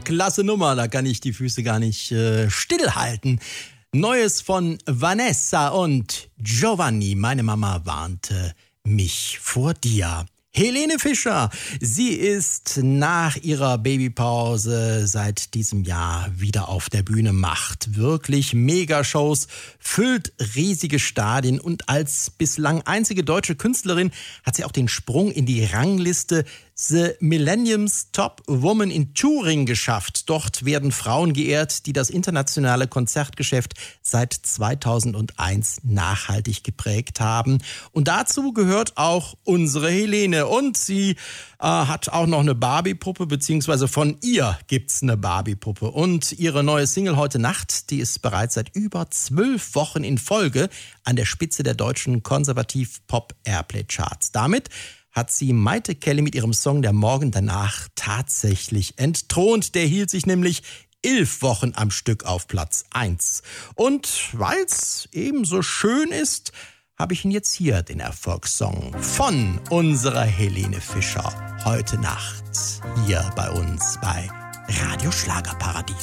klasse Nummer, da kann ich die Füße gar nicht stillhalten. Neues von Vanessa und Giovanni. Meine Mama warnte mich vor dir. Helene Fischer, sie ist nach ihrer Babypause seit diesem Jahr wieder auf der Bühne, macht wirklich Megashows, füllt riesige Stadien und als bislang einzige deutsche Künstlerin hat sie auch den Sprung in die Rangliste The Millennium's Top Woman in Touring geschafft. Dort werden Frauen geehrt, die das internationale Konzertgeschäft seit 2001 nachhaltig geprägt haben. Und dazu gehört auch unsere Helene. Und sie hat auch noch eine Barbie-Puppe, beziehungsweise von ihr gibt's eine Barbie-Puppe. Und ihre neue Single Heute Nacht, die ist bereits seit über 12 Wochen in Folge an der Spitze der deutschen Konservativ-Pop-Airplay-Charts. Damit hat sie Maite Kelly mit ihrem Song Der Morgen danach tatsächlich entthront. Der hielt sich nämlich 11 Wochen am Stück auf Platz 1. Und weil's ebenso schön ist, habe ich Ihnen jetzt hier den Erfolgssong von unserer Helene Fischer. Heute Nacht hier bei uns bei Radio Schlagerparadies.